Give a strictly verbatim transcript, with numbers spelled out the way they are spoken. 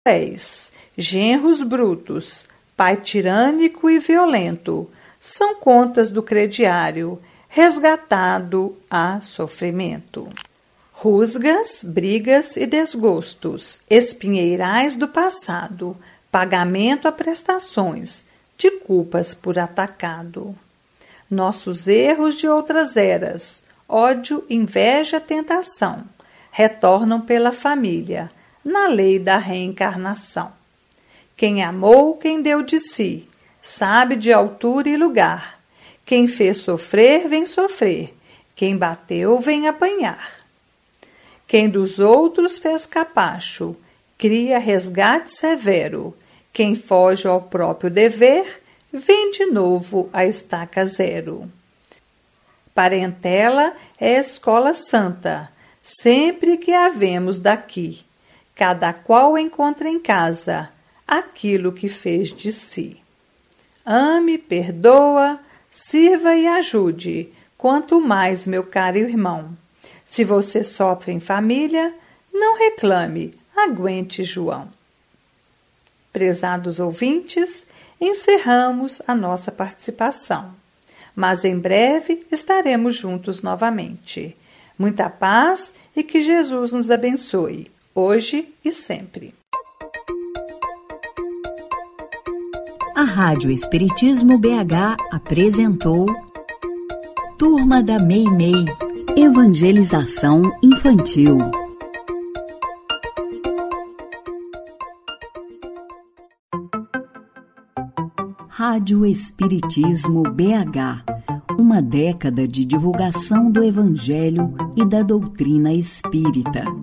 cruéis, genros brutos, pai tirânico e violento, são contas do crediário, resgatado a sofrimento. Rusgas, brigas e desgostos, espinheirais do passado, pagamento a prestações, de culpas por atacado. Nossos erros de outras eras, ódio, inveja, tentação, retornam pela família, na lei da reencarnação. Quem amou, quem deu de si, sabe de altura e lugar. Quem fez sofrer, vem sofrer. Quem bateu, vem apanhar. Quem dos outros fez capacho, cria resgate severo. Quem foge ao próprio dever, vem de novo a estaca zero. Parentela é escola santa, sempre que a vemos daqui. Cada qual encontra em casa aquilo que fez de si. Ame, perdoa, sirva e ajude, quanto mais, meu caro irmão. Se você sofre em família, não reclame, aguente João. Prezados ouvintes, encerramos a nossa participação, mas em breve estaremos juntos novamente. Muita paz e que Jesus nos abençoe, hoje e sempre. A Rádio Espiritismo B H apresentou Turma da Meimei, Evangelização Infantil. Rádio Espiritismo B H, uma década de divulgação do Evangelho e da doutrina espírita.